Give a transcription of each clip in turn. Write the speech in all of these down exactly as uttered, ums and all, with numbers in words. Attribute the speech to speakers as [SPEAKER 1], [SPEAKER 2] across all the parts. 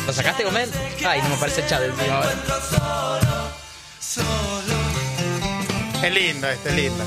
[SPEAKER 1] ¿Lo sacaste con él? Ay, no me parece el chat del último.
[SPEAKER 2] Es lindo, este es lindo.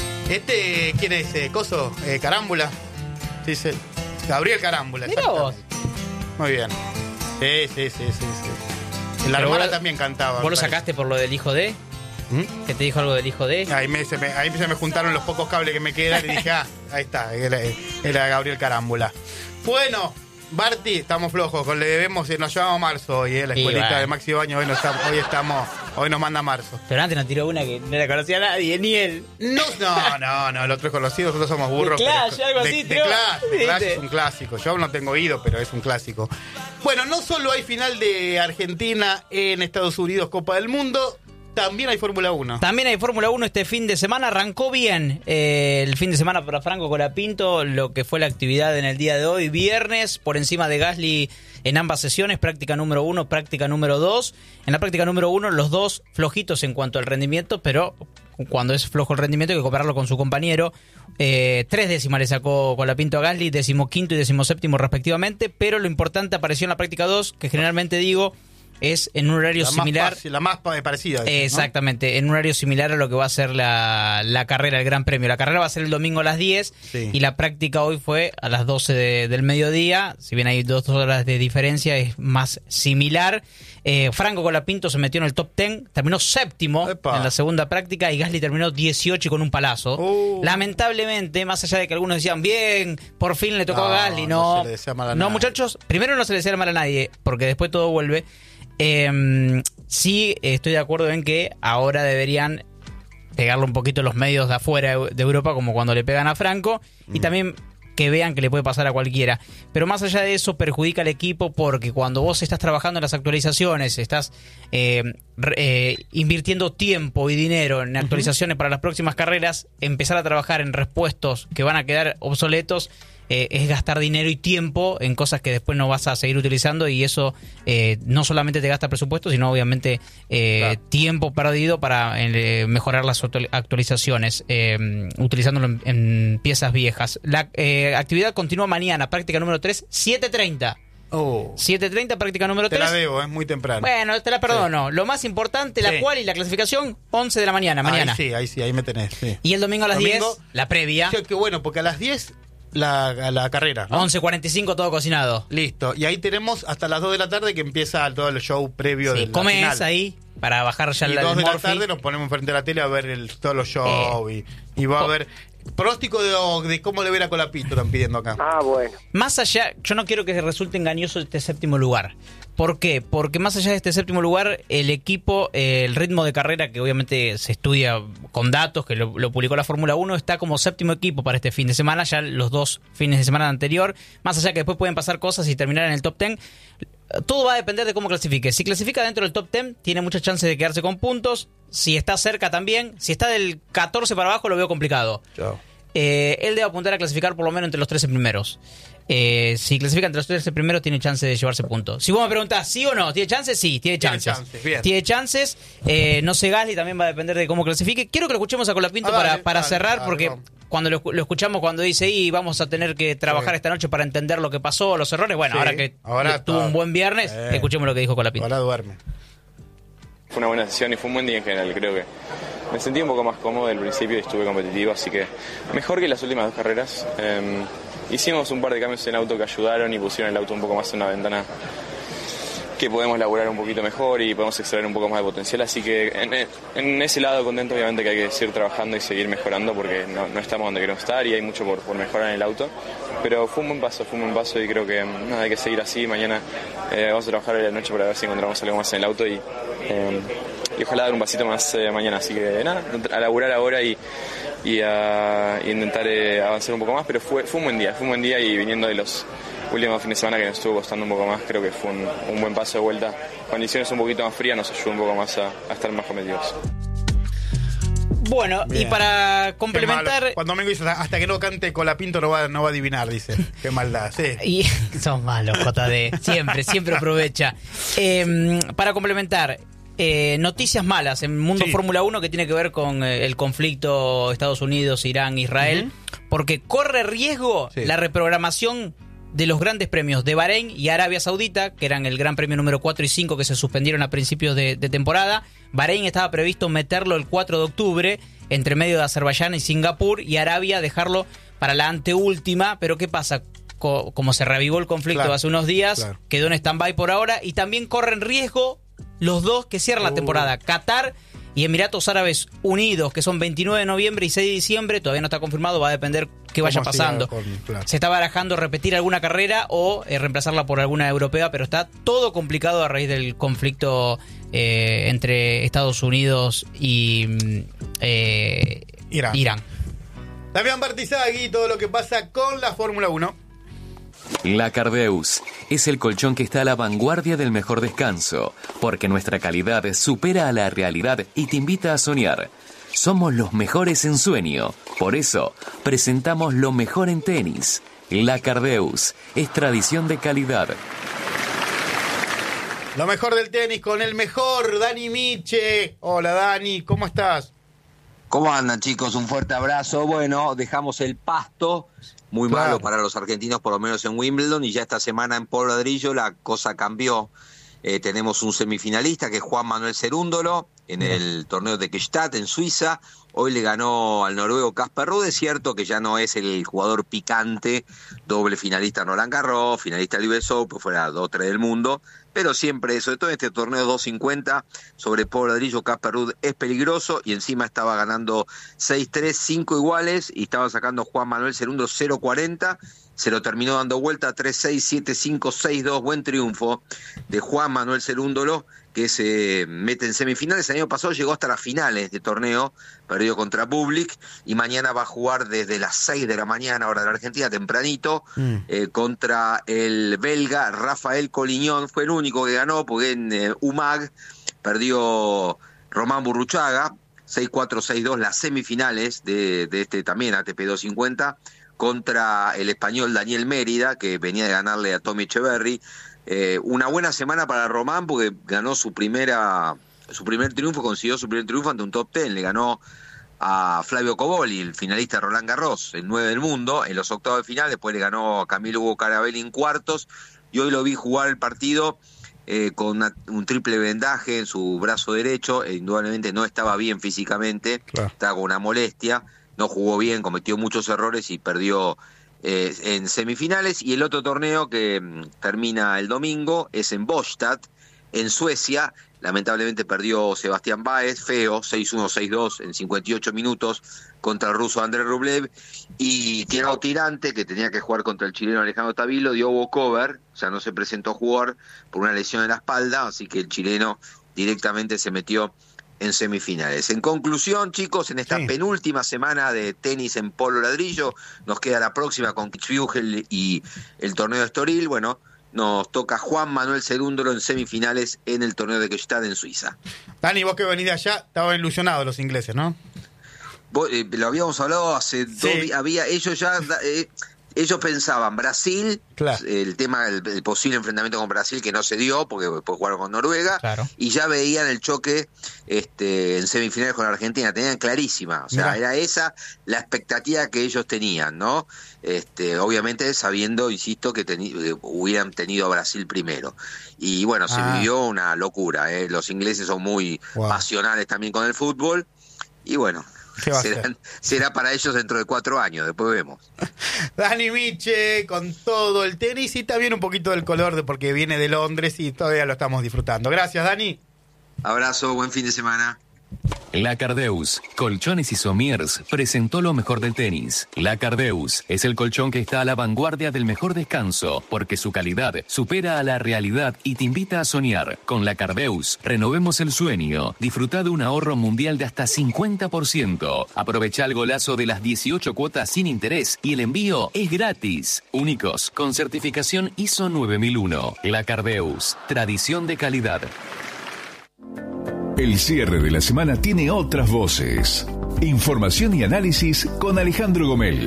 [SPEAKER 2] Este, ¿quién es? Eh, ¿Coso? Eh, ¿Carámbula? Sí, sí. Gabriel Carámbula.
[SPEAKER 1] Mirá vos.
[SPEAKER 2] Muy bien. Sí, sí, sí, sí, sí. La hermana también cantaba.
[SPEAKER 1] ¿Vos lo sacaste por lo del hijo de? ¿Mm? ¿Que te dijo algo del hijo de?
[SPEAKER 2] Ahí, me, se me, ahí se me juntaron los pocos cables que me quedan y dije, ah, ahí está, era, era Gabriel Carámbula. Bueno, Barty, estamos flojos, le debemos, nos llevamos marzo hoy, eh, la escuelita bueno. de Maxi Baño, hoy, no estamos, hoy estamos, hoy nos manda marzo.
[SPEAKER 1] Pero antes nos tiró una que no la conocía nadie, ni él.
[SPEAKER 2] No, no, no, no, el otro es conocido, nosotros somos burros.
[SPEAKER 1] De Clash,
[SPEAKER 2] pero,
[SPEAKER 1] algo
[SPEAKER 2] de,
[SPEAKER 1] así,
[SPEAKER 2] de, de Clash, de Clash es un clásico, yo no tengo oído, pero es un clásico. Bueno, no solo hay final de Argentina en Estados Unidos, Copa del Mundo, también hay Fórmula uno.
[SPEAKER 1] También hay Fórmula uno este fin de semana. Arrancó bien eh, el fin de semana para Franco Colapinto, lo que fue la actividad en el día de hoy. Viernes, por encima de Gasly en ambas sesiones, práctica número uno, práctica número dos. En la práctica número uno, los dos flojitos en cuanto al rendimiento, pero cuando es flojo el rendimiento hay que compararlo con su compañero. Eh, tres décimas le sacó Colapinto a Gasly, decimoquinto y decimoséptimo respectivamente, pero lo importante apareció en la práctica dos, que generalmente digo... es en un horario
[SPEAKER 2] la
[SPEAKER 1] similar.
[SPEAKER 2] Más, la más parecida.
[SPEAKER 1] Eh, exactamente, ¿no? En un horario similar a lo que va a ser la, la carrera, el Gran Premio. La carrera va a ser el domingo a las diez sí. y la práctica hoy fue a las doce de, del mediodía. Si bien hay dos horas de diferencia, es más similar. Eh, Franco Colapinto se metió en el top diez, terminó séptimo Epa. en la segunda práctica y Gasly terminó dieciocho con un palazo. Uh. Lamentablemente, más allá de que algunos decían, bien, por fin le tocó no, a Gasly. No, no, se le desea mal a no muchachos, primero no se le desea mal a nadie, porque después todo vuelve. Eh, sí, estoy de acuerdo en que ahora deberían pegarle un poquito los medios de afuera de Europa, como cuando le pegan a Franco, mm. y también que vean que le puede pasar a cualquiera. Pero más allá de eso, perjudica al equipo porque cuando vos estás trabajando en las actualizaciones, estás eh, eh, invirtiendo tiempo y dinero en actualizaciones uh-huh. para las próximas carreras, empezar a trabajar en repuestos que van a quedar obsoletos, Eh, es gastar dinero y tiempo en cosas que después no vas a seguir utilizando y eso eh, no solamente te gasta presupuesto, sino obviamente eh, claro. tiempo perdido para eh, mejorar las actualizaciones, eh, utilizándolo en, en piezas viejas. La eh, actividad continúa mañana, práctica número tres, siete treinta.
[SPEAKER 2] Oh.
[SPEAKER 1] siete treinta, práctica número
[SPEAKER 2] tres. Te la debo, es muy temprano.
[SPEAKER 1] Bueno, te la perdono. Sí. Lo más importante, la sí. cual y la clasificación, once de la mañana, mañana.
[SPEAKER 2] Ahí sí, ahí sí, ahí me tenés. Sí.
[SPEAKER 1] Y el domingo a las domingo, diez, la previa.
[SPEAKER 2] Sí, qué bueno, porque a las diez... La, la carrera, ¿no?
[SPEAKER 1] once cuarenta y cinco todo cocinado.
[SPEAKER 2] Listo. Y ahí tenemos hasta las dos de la tarde que empieza todo el show previo
[SPEAKER 1] sí,
[SPEAKER 2] del
[SPEAKER 1] comes
[SPEAKER 2] final.
[SPEAKER 1] ahí para bajar ya
[SPEAKER 2] y
[SPEAKER 1] la
[SPEAKER 2] dos de la tarde nos ponemos frente a la tele a ver el, todos los shows eh, y, y va a haber pronóstico de, de cómo le ver a Colapinto, están pidiendo acá.
[SPEAKER 3] Ah, bueno.
[SPEAKER 1] Más allá, yo no quiero que resulte engañoso este séptimo lugar. ¿Por qué? Porque más allá de este séptimo lugar, el equipo, eh, el ritmo de carrera, que obviamente se estudia con datos, que lo, lo publicó la Fórmula uno, está como séptimo equipo para este fin de semana, ya los dos fines de semana anterior. Más allá que después pueden pasar cosas y terminar en el top diez, todo va a depender de cómo clasifique. Si clasifica dentro del top diez, tiene muchas chances de quedarse con puntos. Si está cerca también. Si está del catorce para abajo, lo veo complicado.
[SPEAKER 2] Chao.
[SPEAKER 1] Eh, él debe apuntar a clasificar por lo menos entre los trece primeros. Eh, si clasifica entre los trece primeros, tiene chance de llevarse puntos. Si vos me preguntás, ¿sí o no? ¿Tiene chances? Sí, tiene chances. Tiene chances, bien. Tiene chances. Eh, no sé, Gasly también va a depender de cómo clasifique. Quiero que lo escuchemos a Colapinto ah, para, dale, para dale, cerrar, dale, porque no. cuando lo, lo escuchamos, cuando dice, y vamos a tener que trabajar sí. esta noche para entender lo que pasó, los errores. Bueno, sí. ahora que ahora tuvo un buen viernes, eh. escuchemos lo que dijo Colapinto.
[SPEAKER 2] Ahora duerme.
[SPEAKER 4] Fue una buena sesión y fue un buen día en general, creo que me sentí un poco más cómodo del principio y estuve competitivo, así que mejor que las últimas dos carreras. Eh, hicimos un par de cambios en auto que ayudaron y pusieron el auto un poco más en una ventana que podemos laburar un poquito mejor y podemos extraer un poco más de potencial, así que en, en ese lado contento, obviamente que hay que seguir trabajando y seguir mejorando porque no, no estamos donde queremos estar y hay mucho por, por mejorar en el auto, pero fue un buen paso, fue un buen paso y creo que nada, hay que seguir así. Mañana eh, vamos a trabajar hoy a la noche para ver si encontramos algo más en el auto y, eh, y ojalá dar un pasito más eh, mañana, así que nada, a laburar ahora y, y a y intentar eh, avanzar un poco más, pero fue, fue un buen día, fue un buen día y viniendo de los últimos fines de semana que nos estuvo costando un poco más, creo que fue un, un buen paso de vuelta. Condiciones un poquito más frías nos ayudó un poco más a, a estar más competitivos.
[SPEAKER 1] Bueno, bien. Y para complementar...
[SPEAKER 2] Cuando Domingo dice, hasta que no cante Colapinto no va, no va a adivinar, dice. Qué maldad, sí.
[SPEAKER 1] Y son malos, J D. Siempre, siempre aprovecha. Eh, para complementar... Eh, noticias malas en Mundo sí. Fórmula uno que tiene que ver con eh, el conflicto Estados Unidos, Irán, Israel, uh-huh. porque corre riesgo sí. la reprogramación de los grandes premios de Bahrein y Arabia Saudita, que eran el gran premio número cuatro y cinco que se suspendieron a principios de, de temporada. Bahrein estaba previsto meterlo el cuatro de octubre, entre medio de Azerbaiyán y Singapur, y Arabia dejarlo para la anteúltima. Pero ¿qué pasa? Co- como se reavivó el conflicto
[SPEAKER 2] Claro,
[SPEAKER 1] hace unos días,
[SPEAKER 2] claro.
[SPEAKER 1] quedó en stand-by por ahora, y también corren riesgo los dos que cierran la
[SPEAKER 2] Uh.
[SPEAKER 1] temporada, Qatar y Emiratos Árabes Unidos, que son veintinueve de noviembre y seis de diciembre. Todavía no está confirmado, va a depender qué vaya
[SPEAKER 2] ¿Cómo siga
[SPEAKER 1] pasando.
[SPEAKER 2] con- claro.
[SPEAKER 1] Se está barajando repetir alguna carrera o eh, reemplazarla por alguna europea, pero está todo complicado a raíz del conflicto eh, entre Estados Unidos y mm, eh,
[SPEAKER 2] Irán.
[SPEAKER 1] Irán.
[SPEAKER 2] Damián Bartizagui, todo lo que pasa con la Fórmula uno.
[SPEAKER 3] La Cardeus es el colchón que está a la vanguardia del mejor descanso, porque nuestra calidad supera a la realidad y te invita a soñar. Somos los mejores en sueño, por eso presentamos lo mejor en tenis. La Cardeus es tradición de calidad.
[SPEAKER 2] Lo mejor del tenis con el mejor, Dani Miche. Hola Dani, ¿cómo estás?
[SPEAKER 5] ¿Cómo andan, chicos? Un fuerte abrazo. Bueno, dejamos el pasto, muy
[SPEAKER 2] Claro.
[SPEAKER 5] malo para los argentinos, por lo menos en Wimbledon, y ya esta semana en Polo Ladrillo la cosa cambió. Eh, tenemos un semifinalista que es Juan Manuel Cerúndolo en el torneo de Gstaad en Suiza. Hoy le ganó al noruego Casper Ruud. Es cierto que ya no es el jugador picante, doble finalista en Roland Garros, finalista del U S Open, fuera dos tres del mundo, pero siempre, sobre todo en este torneo doscientos cincuenta sobre Polo Ladrillo, Casper Ruud es peligroso, y encima estaba ganando seis tres, cinco iguales, y estaba sacando Juan Manuel Cerúndolo cero cuarenta. Se lo terminó dando vuelta tres seis, siete cinco, seis dos. Buen triunfo de Juan Manuel Cerúndolo, que se mete en semifinales. El año pasado llegó hasta las finales de torneo, perdió contra Bublik, y mañana va a jugar desde las seis de la mañana, hora de la Argentina, tempranito, mm. eh, contra el belga Rafael Coliñón. Fue el único que ganó, porque en eh, U M A G perdió Román Burruchaga, seis cuatro, seis dos, las semifinales de, de este también A T P doscientos cincuenta, contra el español Daniel Mérida, que venía de ganarle a Tommy Echeverry. Eh, una buena semana para Román, porque ganó su primera su primer triunfo, consiguió su primer triunfo ante un top ten. Le ganó a Flavio Cobolli, el finalista de Roland Garros, el nueve del mundo, en los octavos de final. Después le ganó a Camilo Hugo Carabelli en cuartos, y hoy lo vi jugar el partido eh, con una, un triple vendaje en su brazo derecho. E indudablemente no estaba bien físicamente, claro. Estaba con una molestia, no jugó bien, cometió muchos errores y perdió eh, en semifinales. Y el otro torneo que mm, termina el domingo es en Båstad, en Suecia. Lamentablemente perdió Sebastián Báez, feo, seis uno, seis dos en cincuenta y ocho minutos contra el ruso Andrei Rublev. Y Thiago Tirante, que tenía que jugar contra el chileno Alejandro Tavilo, dio walkover, o sea, no se presentó a jugar por una lesión en la espalda, así que el chileno directamente se metió en semifinales. En conclusión, chicos, en esta sí. penúltima semana de tenis en Polo Ladrillo, nos queda la próxima con Kitzbühel y el torneo de Estoril. Bueno, nos toca Juan Manuel Cerúndolo en semifinales en el torneo de Gstaad en Suiza.
[SPEAKER 2] Dani, vos que venís de allá, estaban ilusionados los ingleses, ¿no?
[SPEAKER 5] Vos, eh, lo habíamos hablado hace sí. dos días, había, ellos ya... Eh, Ellos pensaban Brasil, claro. el tema del el posible enfrentamiento con Brasil, que no se dio porque después jugaron con Noruega, claro. y ya veían el choque este, en semifinales con Argentina, tenían clarísima, o sea, Mirá. era esa la expectativa que ellos tenían, ¿no? Este, obviamente sabiendo, insisto, que teni- hubieran tenido a Brasil primero. Y bueno, se ah. vivió una locura, ¿eh? Los ingleses son muy wow. pasionales también con el fútbol, y bueno... Será, será para ellos dentro de cuatro años, después vemos.
[SPEAKER 2] Dani Miche con todo el tenis y también un poquito del color de porque viene de Londres y todavía lo estamos disfrutando. Gracias, Dani.
[SPEAKER 5] Abrazo, buen fin de semana.
[SPEAKER 3] La Cardeus, Colchones y Somiers, presentó lo mejor del tenis. La Cardeus es el colchón que está a la vanguardia del mejor descanso, porque su calidad supera a la realidad y te invita a soñar. Con La Cardeus, renovemos el sueño. Disfruta de un ahorro mundial de hasta cincuenta por ciento. Aprovecha el golazo de las dieciocho cuotas sin interés y el envío es gratis. Únicos, con certificación I S O nueve mil uno. La Cardeus, tradición de calidad.
[SPEAKER 6] El cierre de la semana tiene otras voces. Información y análisis con Alejandro Gomel.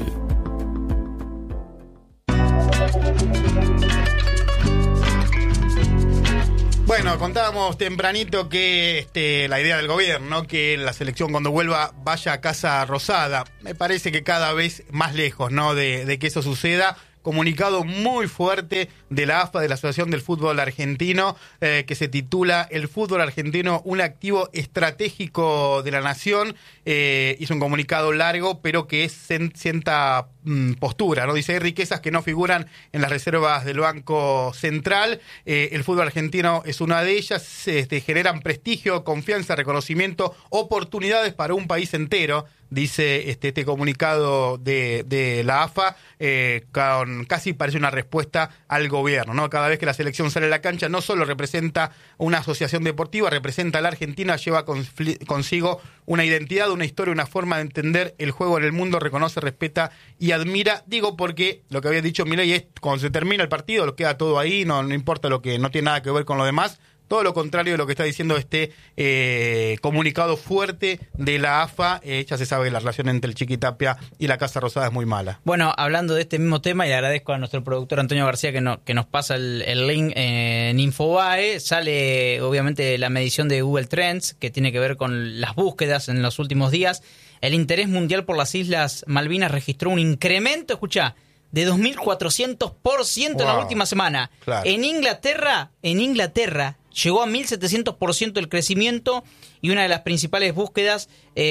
[SPEAKER 2] Bueno, contábamos tempranito que este, la idea del gobierno, que la selección cuando vuelva vaya a Casa Rosada. Me parece que cada vez más lejos, ¿no? de, de que eso suceda. comunicado muy fuerte de la A F A, de la Asociación del Fútbol Argentino, eh, que se titula El fútbol argentino, un activo estratégico de la nación. Eh, hizo un comunicado largo, pero que sienta mm, postura, ¿no? Dice, hay riquezas que no figuran en las reservas del Banco Central. Eh, el fútbol argentino es una de ellas. Este, generan prestigio, confianza, reconocimiento, oportunidades para un país entero. Dice este, este comunicado de, de la A F A, eh, con, casi parece una respuesta al gobierno, ¿no? Cada vez que la selección sale a la cancha, no solo representa una asociación deportiva, representa a la Argentina, lleva confl- consigo una identidad, una historia, una forma de entender el juego en el mundo, reconoce, respeta y admira. Digo porque lo que había dicho Milei es, cuando se termina el partido, lo queda todo ahí, no, no importa lo que, no tiene nada que ver con lo demás. Todo lo contrario de lo que está diciendo este eh, comunicado fuerte de la A F A. Eh, ya se sabe que la relación entre el Chiquitapia y la Casa Rosada es muy mala.
[SPEAKER 1] Bueno, hablando de este mismo tema, y le agradezco a nuestro productor Antonio García que, no, que nos pasa el, el link en Infobae. Sale obviamente la medición de Google Trends, que tiene que ver con las búsquedas en los últimos días. El interés mundial por las Islas Malvinas registró un incremento, escuchá, de dos mil cuatrocientos por ciento wow. en la última semana.
[SPEAKER 2] Claro.
[SPEAKER 1] En Inglaterra, en Inglaterra, llegó a mil setecientos por ciento el crecimiento, y una de las principales búsquedas,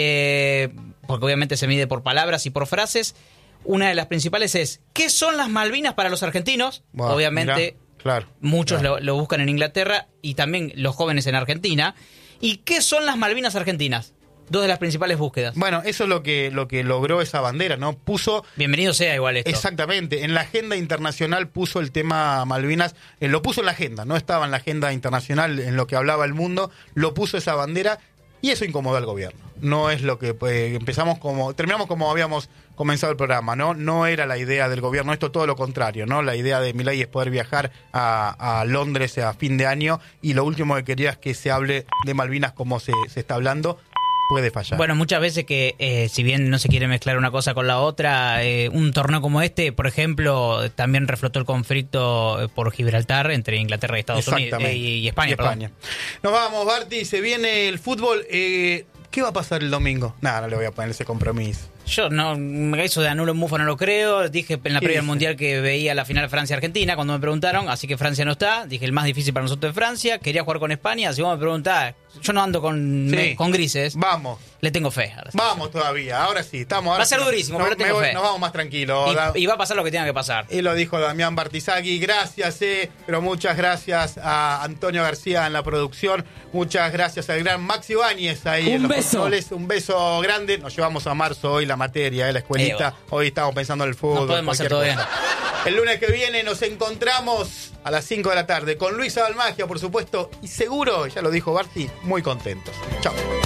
[SPEAKER 1] eh, porque obviamente se mide por palabras y por frases, una de las principales es, ¿qué son las Malvinas para los argentinos?
[SPEAKER 2] Wow,
[SPEAKER 1] obviamente,
[SPEAKER 2] mirá, claro,
[SPEAKER 1] muchos
[SPEAKER 2] claro.
[SPEAKER 1] Lo, lo buscan en Inglaterra, y también los jóvenes en Argentina. ¿Y qué son las Malvinas argentinas? Dos de las principales búsquedas.
[SPEAKER 2] Bueno, eso es lo que lo que logró esa bandera, ¿no? Puso...
[SPEAKER 1] Bienvenido sea igual esto.
[SPEAKER 2] Exactamente. En la agenda internacional puso el tema Malvinas, eh, lo puso en la agenda, no estaba en la agenda internacional en lo que hablaba el mundo, lo puso esa bandera, y eso incomodó al gobierno. No es lo que pues, empezamos como... Terminamos como habíamos comenzado el programa, ¿no? No era la idea del gobierno, esto todo lo contrario, ¿no? La idea de Milei es poder viajar a, a Londres a fin de año, y lo último que quería es que se hable de Malvinas como se, se está hablando. Puede fallar.
[SPEAKER 1] Bueno, muchas veces que, eh, si bien no se quiere mezclar una cosa con la otra, eh, un torneo como este, por ejemplo, también reflotó el conflicto por Gibraltar entre Inglaterra y Estados Unidos eh, y, y España.
[SPEAKER 2] Y España. Nos vamos, Barty, se viene el fútbol. Eh, ¿Qué va a pasar el domingo? Nada, no le voy a poner ese compromiso.
[SPEAKER 1] Yo no, eso de anulo en Mufa no lo creo. Dije en la previa del Mundial que veía la final Francia-Argentina cuando me preguntaron, así que Francia no está. Dije el más difícil para nosotros es Francia. Quería jugar con España, así vos me preguntás. Yo no ando con,
[SPEAKER 2] sí.
[SPEAKER 1] me, con grises.
[SPEAKER 2] Vamos.
[SPEAKER 1] Le tengo fe.
[SPEAKER 2] Vamos todavía, ahora sí. Estamos, ahora
[SPEAKER 1] va a ser
[SPEAKER 2] sí,
[SPEAKER 1] durísimo,
[SPEAKER 2] no,
[SPEAKER 1] pero le tengo
[SPEAKER 2] me,
[SPEAKER 1] fe.
[SPEAKER 2] Nos vamos más tranquilos.
[SPEAKER 1] Y, y va a pasar lo que tenga que pasar.
[SPEAKER 2] Y lo dijo Damián Bartizagui. Gracias, eh, pero muchas gracias a Antonio García en la producción. Muchas gracias al gran Maxi Báñez ahí
[SPEAKER 7] Un
[SPEAKER 2] en los
[SPEAKER 7] beso.
[SPEAKER 2] controles. Un beso grande. Nos llevamos a marzo hoy la materia, eh, la escuelita. Eh, Hoy estamos pensando en el fútbol.
[SPEAKER 1] No podemos hacer todo bien.
[SPEAKER 2] El lunes que viene nos encontramos a las cinco de la tarde con Luisa Balmagia, por supuesto, y seguro, ya lo dijo Barty, muy contentos. Chao.